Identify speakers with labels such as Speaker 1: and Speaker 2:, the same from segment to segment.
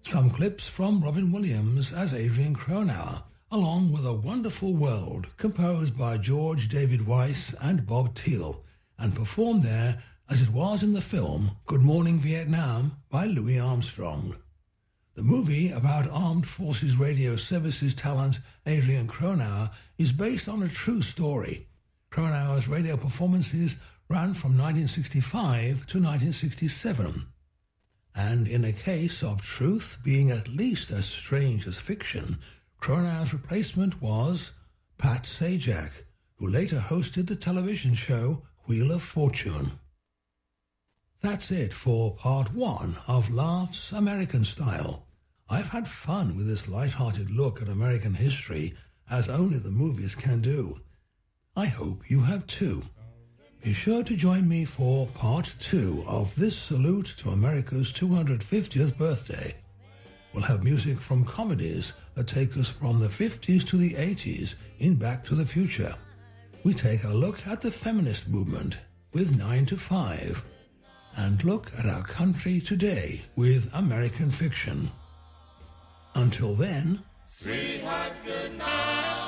Speaker 1: Some clips from Robin Williams as Adrian Cronauer, along with A Wonderful World, composed by George David Weiss and Bob Thiele, and performed there as it was in the film Good Morning Vietnam by Louis Armstrong. The movie about Armed Forces Radio Services talent Adrian Cronauer is based on a true story. Cronauer's radio performances ran from 1965 to 1967. And in a case of truth being at least as strange as fiction, Cronauer's replacement was Pat Sajak, who later hosted the television show Wheel of Fortune. That's it for part 1 of Laughs American Style. I've had fun with this light-hearted look at American history, as only the movies can do. I hope you have too. Be sure to join me for part 2 of this salute to America's 250th birthday. We'll have music from comedies that take us from the 50s to the 80s in Back to the Future. We take a look at the feminist movement with 9 to 5, and look at our country today with American Fiction. Until then,
Speaker 2: sweethearts, good night.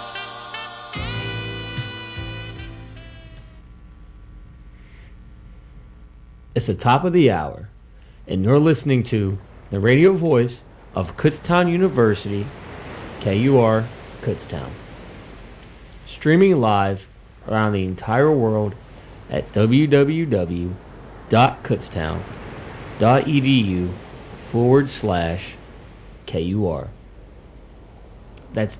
Speaker 3: It's the top of the hour, and you're listening to the radio voice of Kutztown University, KUR Kutztown. Streaming live around the entire world at www.kutztown.edu/KUR. That's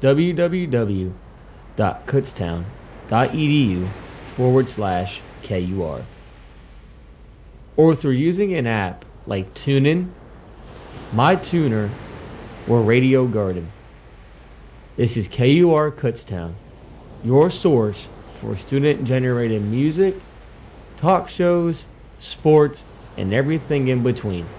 Speaker 3: www.kutztown.edu/KUR. Or through using an app like TuneIn, MyTuner, or Radio Garden. This is KUR Kutztown, your source for student-generated music, talk shows, sports, and everything in between.